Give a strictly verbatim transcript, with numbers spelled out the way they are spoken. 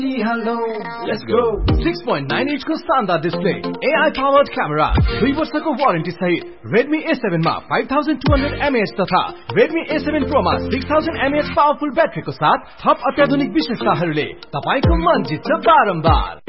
Hello, let's go. six point nine inch को शानदार display, A I powered camera, दुई वर्षको वारेन्टी सहित Redmi A seven मा five thousand two hundred milliamp hours तथा Redmi A seven Pro मा six thousand milliamp hours powerful ब्याट्रीको साथ थप अत्याधुनिक विशेषताहरूले तपाईको मन जित्छ बारम्बार।